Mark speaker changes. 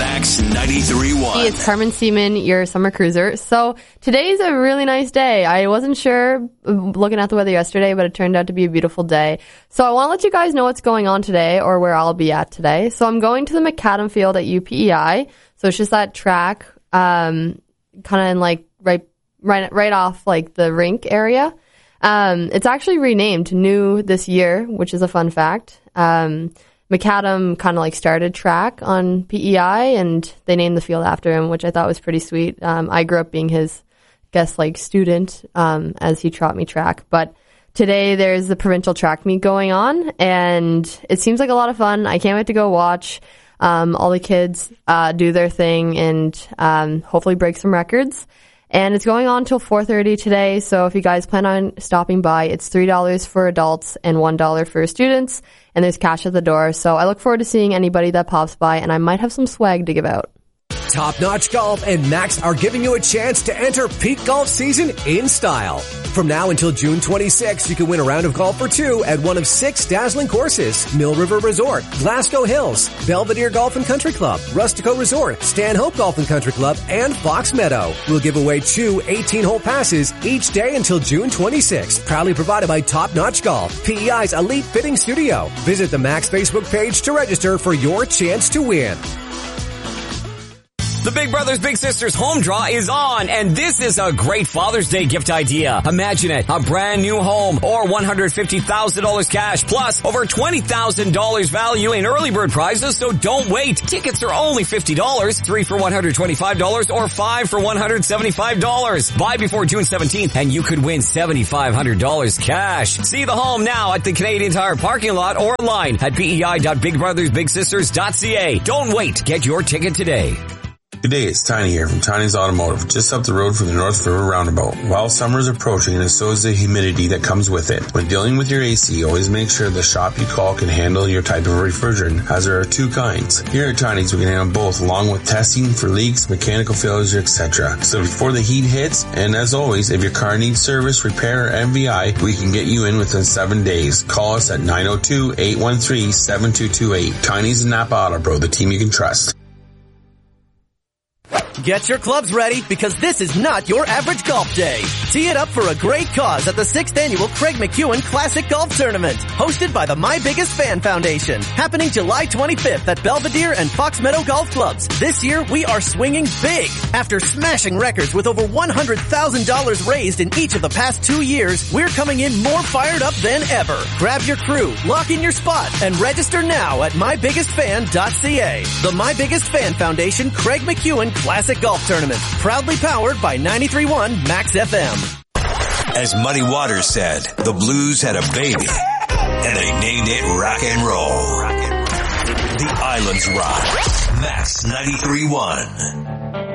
Speaker 1: Max 93.1.
Speaker 2: It's Carmen Seaman, your summer cruiser. So today's a really nice day. I wasn't sure looking at the weather yesterday, but it turned out to be a beautiful day. So I want to let you guys know what's going on today or where I'll be at today. So I'm going to the McAdam Field at UPEI. So it's just that track, kind of in like right off like the rink area. It's actually renamed new this year, which is a fun fact. McAdam kind of like started track on PEI and they named the field after him, which I thought was pretty sweet. I grew up being his student, as he taught me track. But today there's the provincial track meet going on and it seems like a lot of fun. I can't wait to go watch, all the kids, do their thing and, hopefully break some records. And it's going on till 4:30 today. So if you guys plan on stopping by, it's $3 for adults and $1 for students. And there's cash at the door. So I look forward to seeing anybody that pops by, and I might have some swag to give out.
Speaker 3: Top Notch Golf and Max are giving you a chance to enter peak golf season in style. From now until June 26th, you can win a round of golf for two at one of 6 dazzling courses: Mill River Resort, Glasgow Hills, Belvedere Golf and Country Club, Rustico Resort, Stanhope Golf and Country Club, and Fox Meadow. We'll give away 2 18-hole passes each day until June 26th. Proudly provided by Top Notch Golf, PEI's elite fitting studio. Visit the Max Facebook page to register for your chance to win.
Speaker 4: The Big Brothers Big Sisters home draw is on, and this is a great Father's Day gift idea. Imagine it, a brand new home or $150,000 cash plus over $20,000 value in early bird prizes, so don't wait. Tickets are only $50, 3 for $125 or 5 for $175. Buy before June 17th and you could win $7,500 cash. See the home now at the Canadian Tire parking lot or online at pei.bigbrothersbigsisters.ca. Don't wait. Get your ticket today.
Speaker 5: Good day, it's Tiny here from Tiny's Automotive, just up the road from the North River Roundabout. While summer is approaching, and so is the humidity that comes with it. When dealing with your AC, always make sure the shop you call can handle your type of refrigerant, as there are 2 kinds. Here at Tiny's, we can handle both, along with testing for leaks, mechanical failures, etc. So before the heat hits, and as always, if your car needs service, repair, or MVI, we can get you in within 7 days. Call us at 902-813-7228. Tiny's and Napa Auto Pro, the team you can trust.
Speaker 6: Get your clubs ready because this is not your average golf day. Tee it up for a great cause at the 6th Annual Craig McEwen Classic Golf Tournament, hosted by the My Biggest Fan Foundation, happening July 25th at Belvedere and Fox Meadow Golf Clubs. This year, we are swinging big. After smashing records with over $100,000 raised in each of the past 2 years, we're coming in more fired up than ever. Grab your crew, lock in your spot, and register now at mybiggestfan.ca. The My Biggest Fan Foundation Craig McEwen Classic Golf Tournament, proudly powered by 93.1 Max FM.
Speaker 1: As Muddy Waters said, the blues had a baby, and they named it rock and roll. The Islands Rock. Max 93.1.